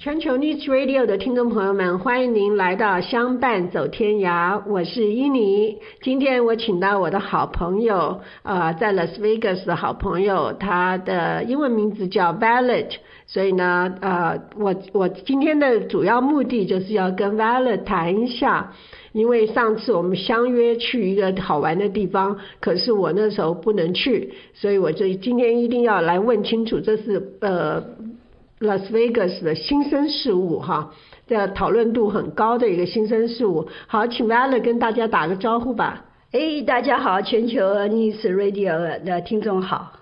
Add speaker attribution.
Speaker 1: 全球 News Radio 的听众朋友们，欢迎您来到相伴走天涯，我是伊妮。今天我请到我的好朋友，在 Las Vegas 的好朋友，他的英文名字叫 Violet， 所以呢，我今天的主要目的就是要跟 Violet 谈一下，因为上次我们相约去一个好玩的地方，可是我那时候不能去，所以我就今天一定要来问清楚，这是Las Vegas 的新生事物哈，这讨论度很高的一个新生事物。好，请 Violet 跟大家打个招呼吧。
Speaker 2: 大家好，全球 News Radio 的听众好。